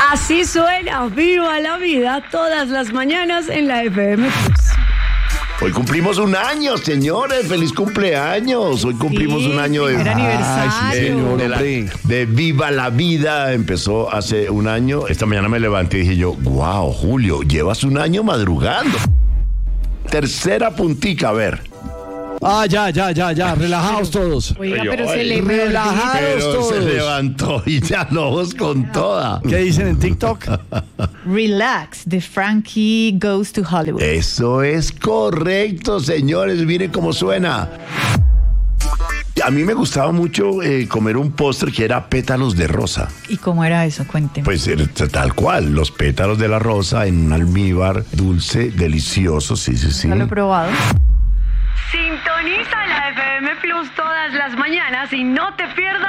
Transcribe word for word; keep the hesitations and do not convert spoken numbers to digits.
Así suena Viva la Vida todas las mañanas en la F M Plus. Hoy cumplimos un año, señores. ¡Feliz cumpleaños! Hoy cumplimos Sí, un año de, primer aniversario. Ay, sí, señor, de, la- de Viva la Vida. Empezó hace un año. Esta mañana me levanté y dije yo, wow, Julio, llevas un año madrugando. Tercera puntica, a ver. Ah, ya, ya, ya, ya, relajados todos. Oiga, Oye, pero se oye, le relajados Pero todos. se levantó y ya los con toda. ¿Qué dicen en TikTok? Relax, de Frankie Goes to Hollywood. Eso es correcto, señores. Miren cómo suena. A mí me gustaba mucho eh, comer un postre que era pétalos de rosa. ¿Y cómo era eso? Cuénteme. Pues era tal cual, los pétalos de la rosa en un almíbar dulce, delicioso, sí, sí, sí. No lo he probado. Sintoniza la F M Plus todas las mañanas y no te pierdas